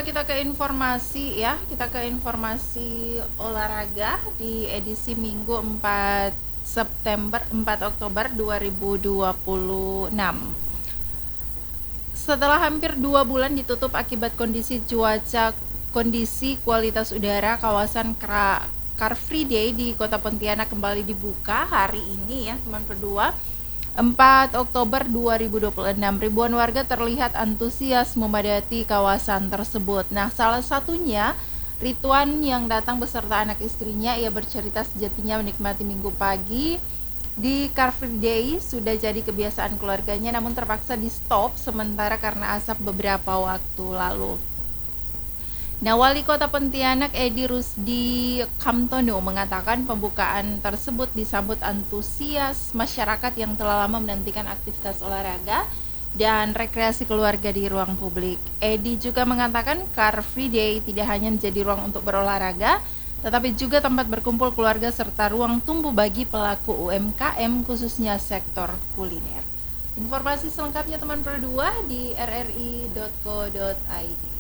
kita ke informasi ya, kita ke informasi olahraga di edisi Minggu 4 Oktober 2026. Setelah hampir 2 bulan ditutup akibat kondisi kualitas udara, kawasan Car Free Day di Kota Pontianak kembali dibuka hari ini ya, teman berdua. 4 Oktober 2026, ribuan warga terlihat antusias memadati kawasan tersebut. Nah, salah satunya Ridwan yang datang beserta anak istrinya. Ia bercerita sejatinya menikmati minggu pagi di Car Free Day sudah jadi kebiasaan keluarganya, namun terpaksa di stop sementara karena asap beberapa waktu lalu. Nah, Wali Kota Pontianak Edi Rusdi Kamtono mengatakan pembukaan tersebut disambut antusias masyarakat yang telah lama menantikan aktivitas olahraga dan rekreasi keluarga di ruang publik. Edi juga mengatakan Car Free Day tidak hanya menjadi ruang untuk berolahraga, tetapi juga tempat berkumpul keluarga serta ruang tumbuh bagi pelaku UMKM khususnya sektor kuliner. Informasi selengkapnya teman berdua di rri.co.id.